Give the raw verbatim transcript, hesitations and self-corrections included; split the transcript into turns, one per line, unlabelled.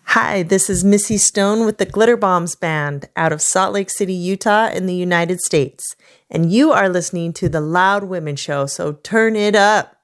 Hi, this is Missy Stone with the Glitter Bombs Band out of Salt Lake City, Utah in the United States. And you are listening to The Loud Women Show, so turn it up.